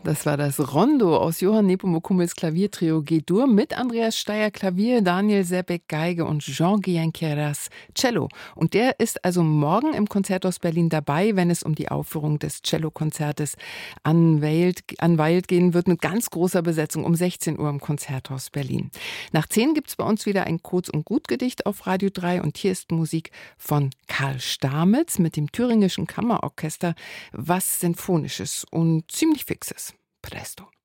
Das war das Rondo aus Johann Nepomukumis Klaviertrio G-Dur mit Andreas Steyer Klavier, Daniel Sebeck Geige und Jean Guillen-Queyras Cello. Und der ist also morgen im Konzerthaus Berlin dabei, wenn es um die Aufführung des Cellokonzertes Unveiled gehen wird, mit ganz großer Besetzung um 16 Uhr im Konzerthaus Berlin. Nach 10 gibt's bei uns wieder ein Kurz- und Gutgedicht auf Radio 3 und hier ist Musik von Karl Stamitz mit dem Thüringischen Kammerorchester, was Sinfonisches und ziemlich Fixes. Presto.